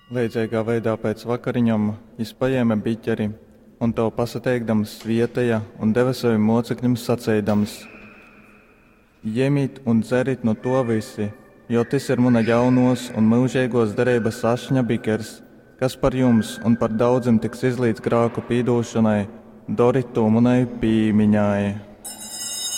Līdzīgā veidā pēc vakariņām viņš paņēma biķeri un to pasateikdams vietēja un deva saviem mocekļiem sacīdams: Ņemiet un dzeriet no to visi, jo tas ir mana jaunos un mūžīgos derības ašņa bikers, kas par jums un par daudziem tiks izlīdz grāku pīdošanai, doriet to manai pīmiņai.